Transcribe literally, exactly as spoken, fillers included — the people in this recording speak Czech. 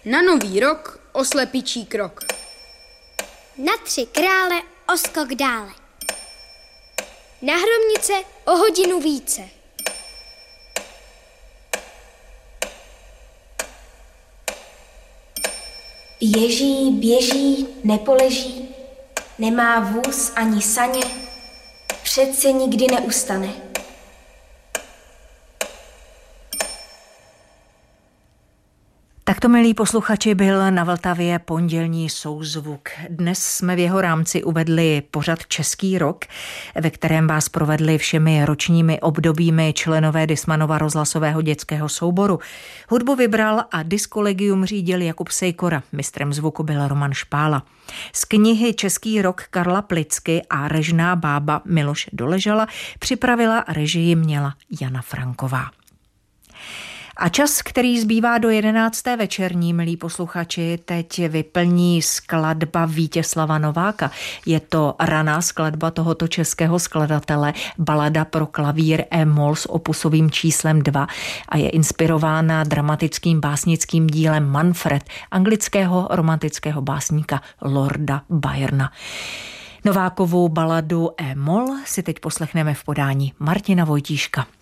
Na nový rok o slepičí krok. Na tři krále o skok dále. Na hromnice o hodinu více. Běží, běží, nepoleží, nemá vůz ani saně, přece nikdy neustane. Takto, milí posluchači, byl na Vltavě pondělní souzvuk. Dnes jsme v jeho rámci uvedli pořad Český rok, ve kterém vás provedli všemi ročními obdobími členové Dismanova rozhlasového dětského souboru. Hudbu vybral a diskolegium řídil Jakub Sejkora, mistrem zvuku byl Roman Špála. Z knihy Český rok Karla Plicky a Režná bába Miloše Doležala připravila a režii měla Jana Franková. A čas, který zbývá do jedenácté večerní, milí posluchači, teď vyplní skladba Vítězslava Nováka. Je to raná skladba tohoto českého skladatele, balada pro klavír e-moll s opusovým číslem dva a je inspirována dramatickým básnickým dílem Manfred, anglického romantického básníka Lorda Byrona. Novákovu baladu e-moll si teď poslechneme v podání Martina Vojtíška.